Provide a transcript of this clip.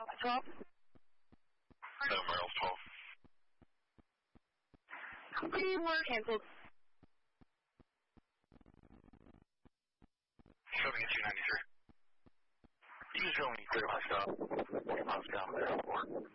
12? No, Merrill's 12. We were canceled. Showing at 293. You showing clear hostile. Hostile, airport.